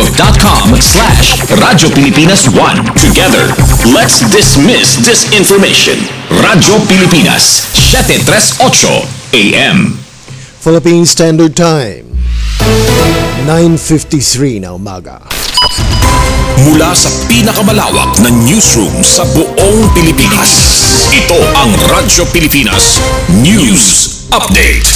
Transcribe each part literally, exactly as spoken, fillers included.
facebook.com slash Radyo Pilipinas one. Together, let's dismiss disinformation. Radyo Pilipinas, seven thirty-eight A M. Philippine Standard Time, nine fifty-three na umaga. Mula sa pinakamalawak na newsroom sa buong Pilipinas, ito ang Radyo Pilipinas News Update.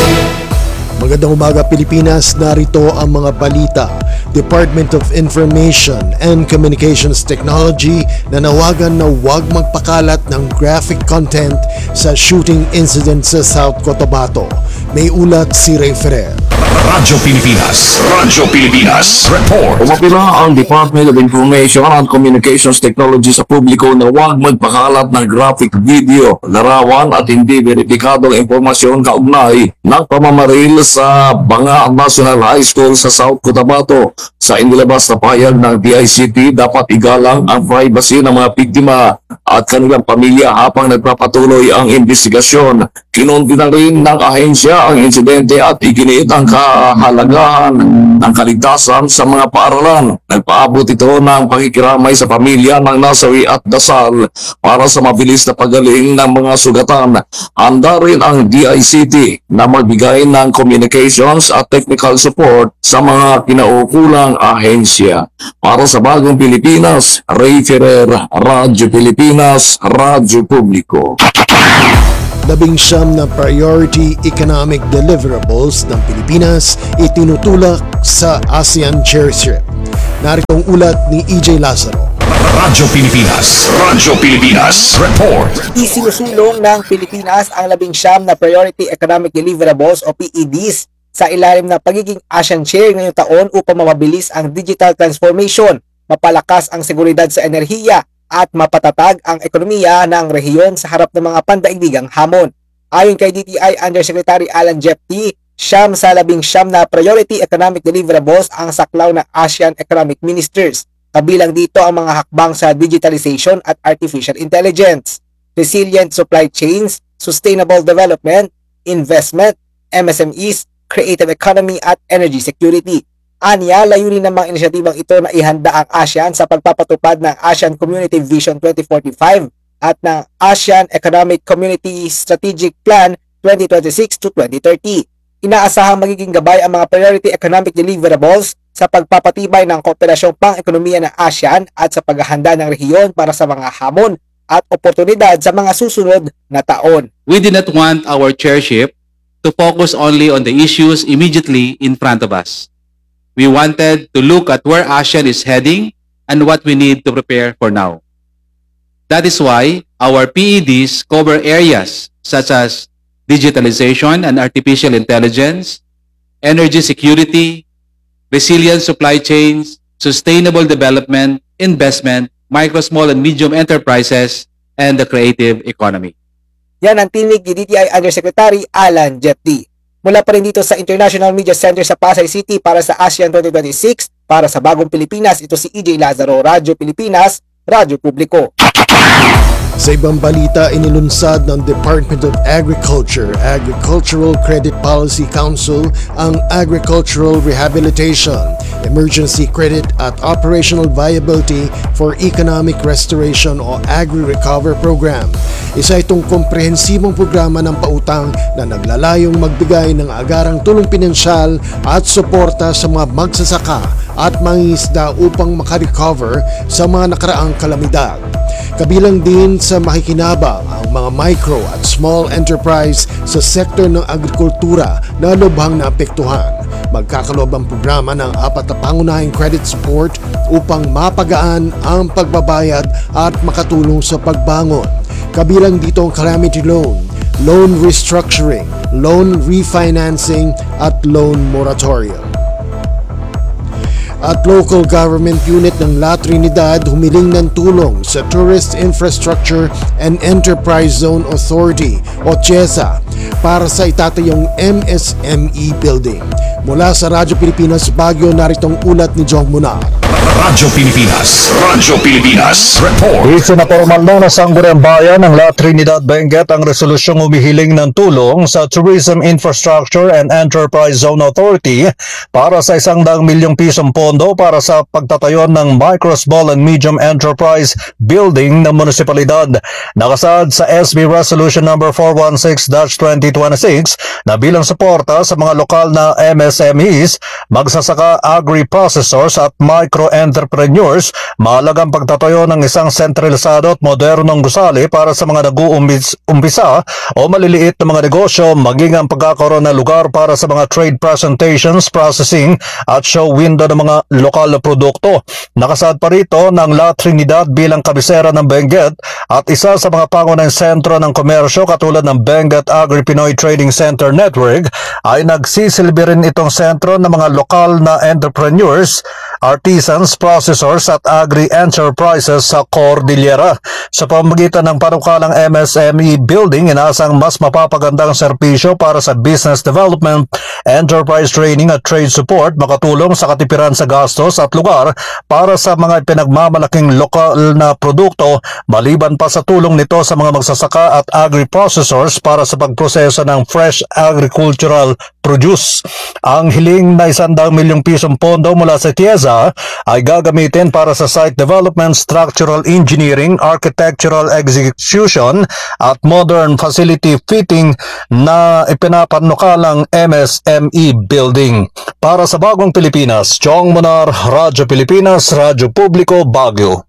Magandang umaga Pilipinas, narito ang mga balita. Department of Information and Communications Technology nanawagan na huwag magpakalat ng graphic content sa shooting incident sa South Cotabato. May ulat si Ray Ferrer. Radyo Pilipinas, Radyo Pilipinas Report. Umapila ang Department of Information and Communications Technology sa publiko na huwag magpakalat ng graphic video, larawan at hindi veripikadong impormasyon kaugnay ng pamamaril sa Banga National High School sa South Cotabato. Sa inilabas na pahayag ng D I C T, dapat igalang ang privacy ng mga biktima at kanilang pamilya habang nagpapatuloy ang investigasyon. Kinunti na rin ng ahensya ang insidente at iginiit ang kahalagahan ng kaligtasan sa mga paaralan. Nagpaabot ito ng pakikiramay sa pamilya ng nasawi at dasal para sa mabilis na pagaling ng mga sugatan. Handa rin ang D I C T na magbigay ng communications at technical support sa mga kinaukulang ahensya. Para sa Bagong Pilipinas, Ray Ferrer, Radyo Pilipinas, Radyo Publiko. Labing siyam na priority economic deliverables ng Pilipinas itinutulak sa ASEAN Chairship. Naritong ulat ni E J Lazaro. Radyo Pilipinas, Radyo Pilipinas Report. Isinusulong ng Pilipinas ang labing siyam na priority economic deliverables o P E Ds sa ilalim ng pagiging ASEAN Chair ngayong taon upang mapabilis ang digital transformation, mapalakas ang seguridad sa enerhiya, at mapatatag ang ekonomiya ng rehiyon sa harap ng mga pandaigdigang hamon. Ayon kay D T I Undersecretary Alan Jepti, siyam sa labing siyam na priority economic deliverables ang saklaw ng ASEAN Economic Ministers. Kabilang dito ang mga hakbang sa digitalization at artificial intelligence, resilient supply chains, sustainable development, investment, M S M Es, creative economy at energy security. Anya, layunin ng mga inisyatibang ito na ihanda ang ASEAN sa pagpapatupad ng ASEAN Community Vision twenty forty-five at ng ASEAN Economic Community Strategic Plan twenty twenty-six to twenty thirty. Inaasahang magiging gabay ang mga priority economic deliverables sa pagpapatibay ng kooperasyong pang-ekonomiya ng ASEAN at sa paghahanda ng rehiyon para sa mga hamon at oportunidad sa mga susunod na taon. We did not want our chairship to focus only on the issues immediately in front of us. We wanted to look at where ASEAN is heading and what we need to prepare for now. That is why our P E Ds cover areas such as digitalization and artificial intelligence, energy security, resilient supply chains, sustainable development, investment, micro, small, and medium enterprises, and the creative economy. Yan ang tinig ni D T I Undersecretary Alan Jepti. Mula pa rin dito sa International Media Center sa Pasay City para sa ASEAN twenty twenty-six, para sa Bagong Pilipinas, ito si E J Lazaro, Radyo Pilipinas, Radyo Publiko. Sa ibang balita, inilunsad ng Department of Agriculture, Agricultural Credit Policy Council ang Agricultural Rehabilitation, Emergency Credit at Operational Viability for Economic Restoration o Agri-Recover Program. Isa itong komprehensibong programa ng pautang na naglalayong magbigay ng agarang tulong pinansyal at suporta sa mga magsasaka at mangingisda upang makarecover sa mga nakaraang kalamidad. Kabilang din sa makikinabang ang mga micro at small enterprise sa sektor ng agrikultura na lubhang naapektuhan. Magkakaloob ang programa ng apat na pangunahing credit support upang mapagaan ang pagbabayad at makatulong sa pagbangon. Kabilang dito ang calamity loan, loan restructuring, loan refinancing at loan moratorium. At local government unit ng La Trinidad humiling ng tulong sa Tourist Infrastructure and Enterprise Zone Authority o TIEZA para sa itatayong M S M E building. Mula sa Radyo Pilipinas Baguio, naritong ulat ni Jong Munar. Radyo Pilipinas. Radyo Pilipinas. Report. Isinapormal na ng Sangguniang Bayan ng La Trinidad Benguet ang resolusyong humihiling ng tulong sa Tourism Infrastructure and Enterprise Zone Authority para sa isang daang milyong pisong pondo para sa pagtatayo ng Micro, Small and Medium Enterprise Building ng munisipalidad. Nakasad sa S B Resolution number four one six dash twenty twenty-six na bilang suporta sa mga lokal na M S M Es, magsasaka, agri-processors at micro-entrepreneurs, mahalagang pagtatayo ng isang sentralisado at modernong gusali para sa mga nag-uumpisa o maliliit na mga negosyo, maging ang pagkakaroon ng lugar para sa mga trade presentations, processing at show window ng mga lokal na produkto. Nakasad pa rito ng La Trinidad bilang kabisera ng Benguet at isa sa mga pangunahing sentro ng komersyo katulad ng Benguet Agri-Pinoy Trading Center Network, ay nagsisilbi rin itong sentro ng mga lokal na entrepreneurs, artisans, processors at agri-enterprises sa Cordillera. Sa pamamagitan ng panukalang M S M E building, inaasang mas mapapagandang serbisyo para sa business development, enterprise training at trade support, makatulong sa katipiran sa gastos at lugar para sa mga pinagmamalaking lokal na produkto, maliban pa sa tulong nito sa mga magsasaka at agri-processors para sa pagproseso ng fresh agricultural produce. Ang hiling na isandang milyong pisong pondo mula sa TIEZA ay gagamitin para sa site development, structural engineering, architectural execution at modern facility fitting na ipinapanukalang M S M E building. Para sa Bagong Pilipinas, Chong Monar, Radyo Pilipinas, Radyo Publiko, Baguio.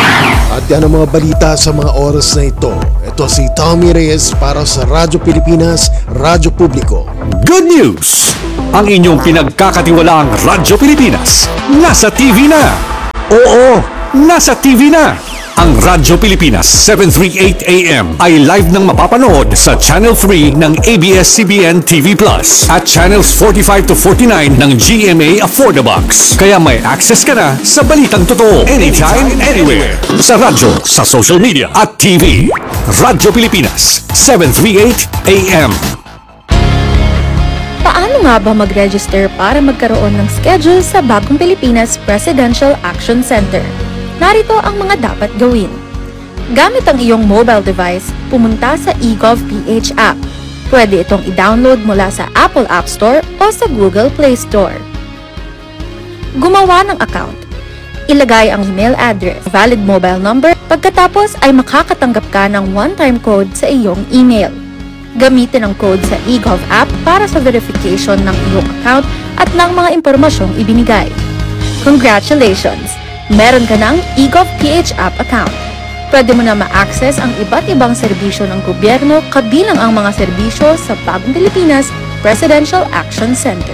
At yan ang mga balita sa mga oras na ito. Ito si Tommy Reyes para sa Radyo Pilipinas, Radyo Publiko. Good news! Ang inyong pinagkakatiwalaang Radyo Pilipinas nasa T V na. Oo, nasa T V na. Ang Radyo Pilipinas seven thirty-eight A M ay live nang mapapanood sa Channel three ng A B S C B N T V Plus at Channels forty-five to forty-nine ng G M A Affordabox. Kaya may access ka na sa balitang totoo anytime, anywhere. Sa radyo, sa social media at T V. Radyo Pilipinas seven thirty-eight A M. Paano nga ba mag-register para magkaroon ng schedule sa Bagong Pilipinas Presidential Action Center? Narito ang mga dapat gawin. Gamit ang iyong mobile device, pumunta sa eGovPH app. Pwede itong i-download mula sa Apple App Store o sa Google Play Store. Gumawa ng account. Ilagay ang email address, valid mobile number, pagkatapos ay makakatanggap ka ng one-time code sa iyong email. Gamitin ang code sa eGov app para sa verification ng iyong account at ng mga impormasyong ibinigay. Congratulations! Meron ka ng eGovPH app account. Pwede mo na ma-access ang iba't ibang serbisyo ng gobyerno kabilang ang mga serbisyo sa Bagong Pilipinas Presidential Action Center.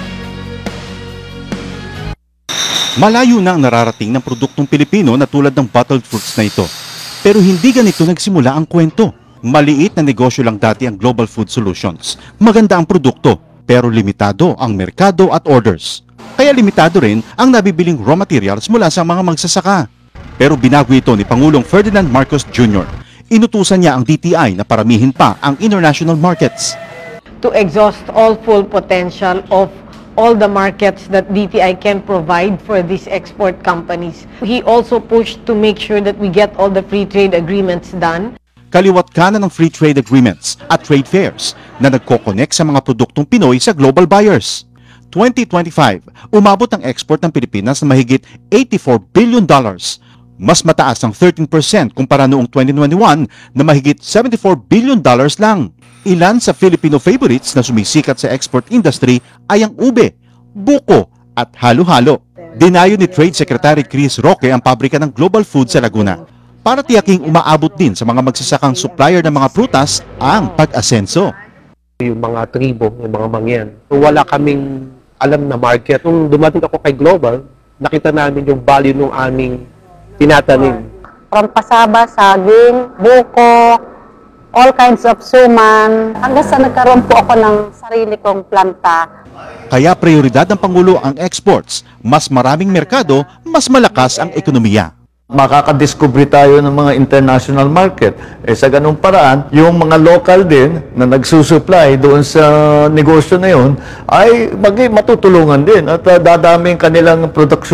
Malayo na ang nararating ng produktong Pilipino na tulad ng bottled fruits na ito. Pero hindi ganito nagsimula ang kwento. Maliit na negosyo lang dati ang Global Food Solutions. Maganda ang produkto, pero limitado ang merkado at orders. Kaya limitado rin ang nabibiling raw materials mula sa mga magsasaka. Pero binago ito ni Pangulong Ferdinand Marcos Junior Inutusan niya ang D T I na paramihin pa ang international markets. To exhaust all full potential of all the markets that D T I can provide for these export companies. He also pushed to make sure that we get all the free trade agreements done. Kaliwat kanan ng free trade agreements at trade fairs na nagko-connect sa mga produktong Pinoy sa global buyers. twenty twenty-five, umabot ang export ng Pilipinas na mahigit eighty-four billion dollars. Mas mataas ang thirteen percent kumpara noong twenty twenty-one na mahigit seventy-four billion dollars lang. Ilan sa Filipino favorites na sumisikat sa export industry ay ang ube, buko at halo-halo. Dinayo ni Trade Secretary Chris Roque ang pabrika ng Global Food sa Laguna para tiyaking umaabot din sa mga magsasakang supplier ng mga prutas ang pag-asenso. Yung mga tribo, yung mga mangyan. Wala kaming alam na market. Nung dumating ako kay Global, nakita namin yung value ng aming tinatanim. From pasaba, saging, buko, all kinds of suman, hanggang sa nagkaroon po ako ng sarili kong planta. Kaya prioridad ng Pangulo ang exports. Mas maraming merkado, mas malakas ang ekonomiya. Makakadiscover tayo ng mga international market. Eh sa ganung paraan, yung mga local din na nagsusupply doon sa negosyo na yun ay maging matutulungan din at uh, dadaming kanilang produksyon.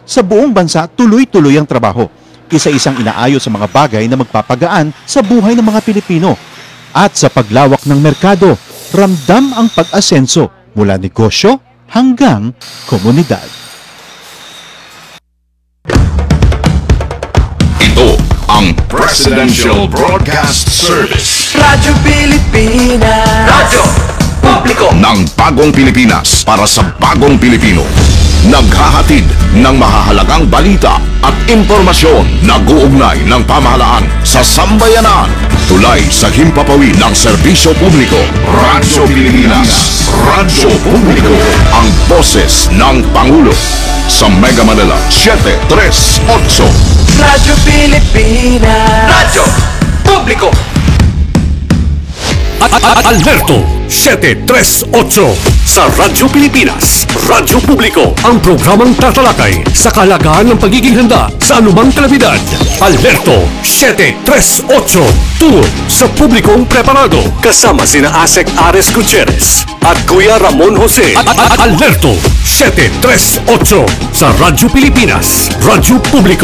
Sa buong bansa, tuloy-tuloy ang trabaho. Isa-isang inaayos sa mga bagay na magpapagaan sa buhay ng mga Pilipino. At sa paglawak ng merkado, ramdam ang pag-asenso mula negosyo hanggang komunidad. Ito ang Presidential Broadcast Service. Radyo Pilipinas. Radyo Publiko Ng bagong Pilipinas para sa bagong Pilipino. Naghahatid ng mahahalagang balita at impormasyon na guugnay ng pamahalaan sa sambayanan. Tulay sa himpapawid ng serbisyo publiko. Radyo Pilipinas. Radyo Publiko. Ang boses ng Pangulo. Sa Mega Manila, seven three eight. Radyo Pilipinas. Radyo Publiko. Alerto seven three eight sa Radyo Pilipinas, Radyo Publiko, ang programang tatalakay sa kalagahan ng pagiging handa sa anumang kalamidad. Alerto seven three eight, tungo sa publikong preparado, kasama sina Asek Ares Gutierrez at Kuya Ramon Jose. Alerto seven three eight sa Radyo Pilipinas, Radyo Publiko.